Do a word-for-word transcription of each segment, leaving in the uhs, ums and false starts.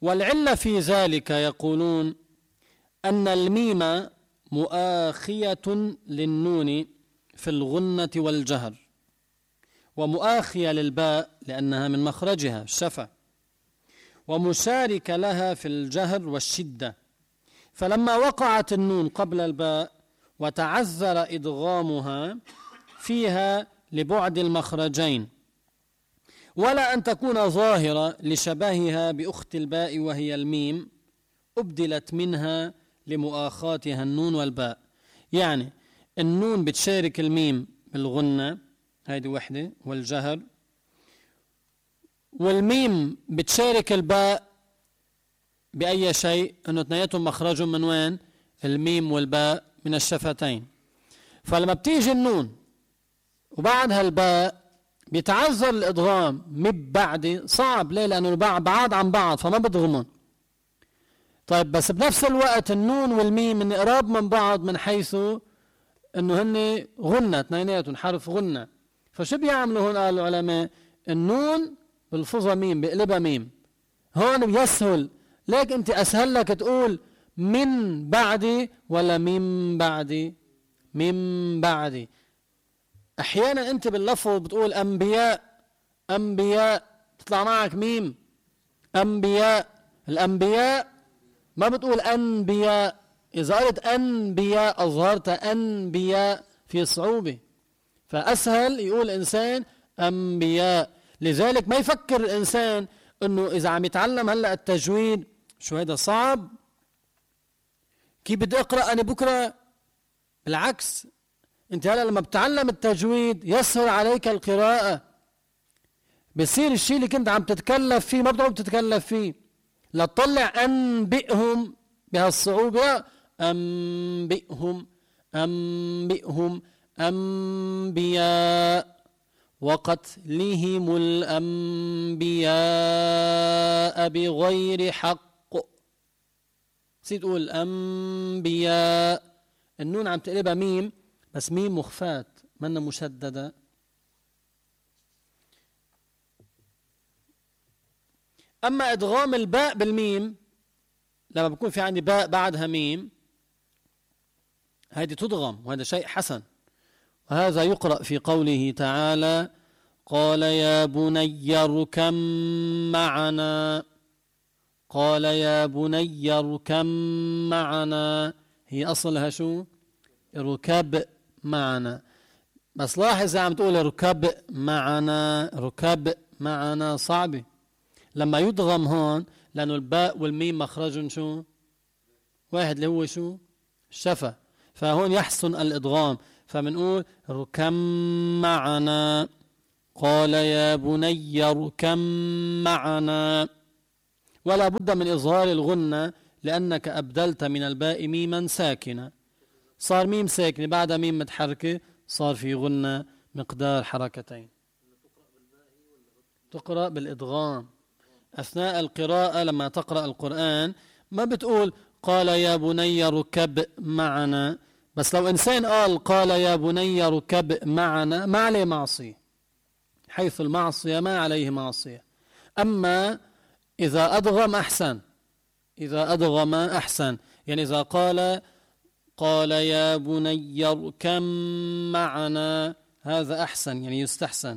والعلة في ذلك يقولون أن الميم مؤاخية للنون في الغنة والجهر، ومؤاخية للباء لأنها من مخرجها الشفة، ومشارك لها في الجهر والشدة. فلما وقعت النون قبل الباء وتعذر إدغامها فيها لبعد المخرجين، ولا أن تكون ظاهرة لشبهها بأخت الباء وهي الميم، أبدلت منها لمؤاخاتها النون والباء. يعني النون بتشارك الميم بالغنة، هذه وحدة، والجهر، والميم بتشارك الباء بأي شيء، أنه اثنيناتهم مخرجهم من وين؟ الميم والباء من الشفتين. فلما بتيجي النون وبعدها الباء بيتعذر الإدغام من بعد، صعب. ليه؟ لأنه بعاد عن بعض فما بضغمون. طيب بس بنفس الوقت النون والميم من قراب من بعض من حيث انه هن غنة، اثنيناتهم حرف غنة. فشو بيعملوا هون؟ قال العلماء النون بالفظة ميم بقلبها ميم، هون بيسهل. ليك انت اسهل لك تقول من بعدي ولا من بعدي؟ من بعدي. احيانا انت باللفظ بتقول انبياء، انبياء تطلع معك ميم، انبياء. الانبياء ما بتقول أنبياء، إذا قلت أنبياء أظهرت أنبياء في صعوبة، فأسهل يقول إنسان أنبياء. لذلك ما يفكر الإنسان أنه إذا عم يتعلم هلأ التجويد شو هذا صعب، كيف بدي أقرأ أنا بكرة؟ بالعكس، أنت هلأ لما بتعلم التجويد يسهل عليك القراءة، بصير الشيء اللي كنت عم تتكلف فيه ما بتعرف تتكلف فيه. لا تطلع أنبئهم بهالصعوبة، أنبئهم أنبئهم أنبياء وقتلهم الأنبياء بغير حق. سيد تقول أنبياء، النون عم تقلبها ميم بس ميم مخفات منا مشددة. أما إدغام الباء بالميم لما بكون في عندي باء بعدها ميم، هذه تدغم وهذا شيء حسن. وهذا يقرأ في قوله تعالى قال يا بني اركب معنا، قال يا بني اركب معنا، هي أصلها شو؟ اركب معنا. بس لاحظ عم تقول اركب معنا، ركب معنا صعبة لما يدغم هون، لأنه الباء والميم مخرجهم شو؟ واحد اللي هو شو؟ الشفة. فهون يحسن الإدغام، فمنقول ركب معنا، قال يا بني اركب معنا. ولا بد من إظهار الغنة لأنك أبدلت من الباء ميما ساكنة، صار ميم ساكنة بعد ميم متحركة، صار في غنة مقدار حركتين. تقرأ بالإدغام أثناء القراءة. لما تقرأ القرآن ما بتقول قال يا بني ركب معنا، بس لو إنسان قال قال يا بني ركب معنا ما عليه معصية، حيث المعصية ما عليه معصية. أما إذا أدغم أحسن، إذا أدغم أحسن، يعني إذا قال قال يا بني اركب معنا هذا أحسن، يعني يستحسن.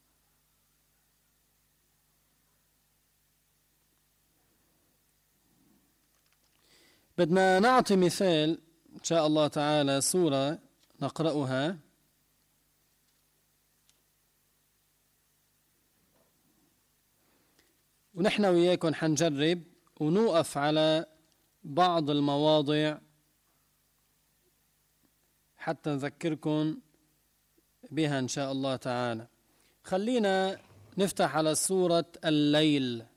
بدنا نعطي مثال إن شاء الله تعالى، سورة نقرأها ونحن وياكم حنجرب ونوقف على بعض المواضع حتى نذكركم بها إن شاء الله تعالى. خلينا نفتح على سورة الليل.